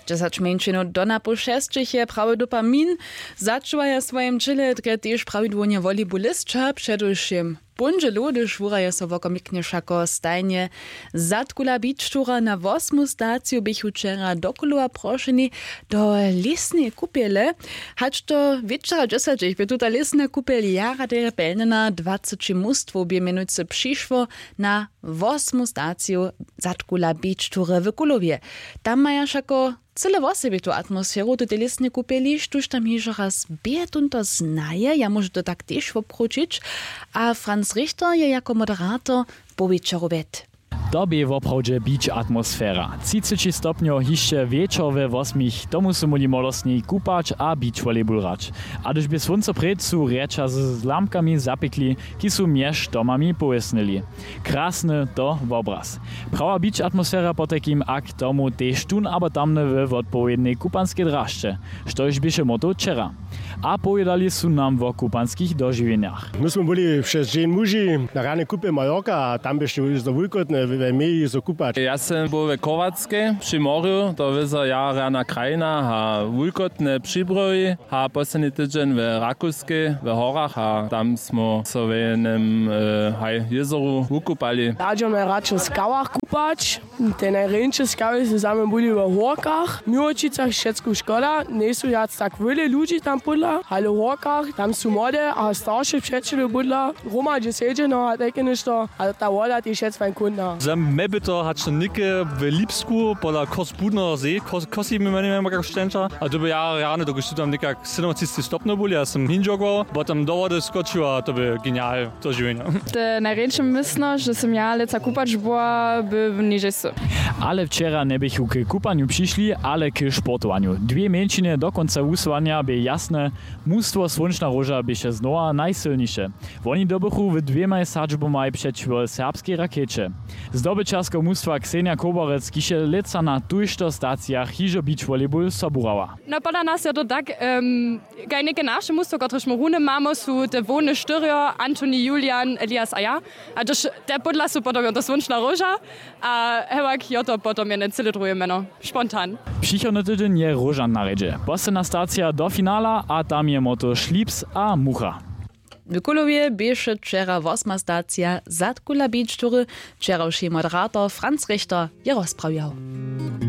10 menšino dona po 6 je prawy dopamin, začuvaja swojem čile, dre tež pravidłownie volejbolistča, především Bunželu, gdyż wuraje so wokomiknie šako stajnie zatkula bičtura na 8. staciju bych včera dokolova prošeni do lesne kupiele. Hač to večera 10 by tuta lesna kupiel jara dere pelnena 20 mustwo by menujce přišło na 8. staciju zatkula bičture w Kulowie. Tam maja šako cele wosebie tu atmosferu do tej lesne kupieli, štuž tam hižo raz betunto znaje, ja może to tak też wopručić, a Franz Richter je jako moderator powieczorowet. To by woprawdźe bić atmosfera. 30 stopnio hišće wieczor we 8, tomu su moli molosni kupać a bić volejbol rać. A gdyż by słońce pred su reča z lampkami zapekli, ki su miež domami pojesnili. Krasny to obraz. Prawa bić atmosfera po takim ak tomu tež tun aber tamne w odpowiednej kupanskiej drażce, štož byše moto včera. A pojedali su nam o kupanskich dožiwieniach. My smo boli przez dzień muži na rane kupie Mallorca, a tam byšte už do Vujkotne, we mieji so kupać. Ja sam był w Kowackie przy morzu, to wyza ja rana krajina, a Vujkotne przybroji, a posledný tydzień w Rakuskie, w horach, a tam smo so w jednym jezeru ukupali. Radziemy raczej w skałach kupać, te najręcze skały zusammen byli w horkach. W Miłočicach wszystko szkoda, nie są jak tak wiele ludzi tam budla, ale w horkach tam są młode, a starsze przyjaciele budla. Roma 10 no, a takie ništo, a ta woda jest jetzt fajn kundna. Zem mebito hat schon nicke w Lipsku, pola Kosbudner See, Kosi mi nie wiem jak szczęcza, a to by ja nie dogościł tam nicka 37 stopno byli, ja sam hinjogo, potem dowody skoczył, a to by genial to żywienie. Te najręcze myślno, że sam ja leca kupać była, by niżej so. Ale wczera nie bychu k kupaniu przyszli, ale k sportowaniu. Dwie mężczyny do końca usłania by jasne, mustwo Słoneczna Róża by się znowa najsilniejsze. Oni dobychu w dwiema sadźbomaj przeciwko serbskiej rakiecie. Zdobyczarska mustwa Ksenia Koborec kiše leca na tujšto stacjach hižo beach volejbol soburała. No pola nas je to tak, gajnike naše mustwo, kotrež mo rune mamo, su te wone Styrio, Antoni, Julian, Elias a ja. A tož te podla su potom je to Słoneczna Róża, a hewak je to potom je ne cyle drugie meno. Spontan. Přichodny tydzień je Różan na redzie. Posledná stacja do finala, a tam je moto Šlips a Mucha. W Kulowie bieše wczera 8. stacja zatkula bičtury, wczorajszy moderator Franz Richter je rozprawiał.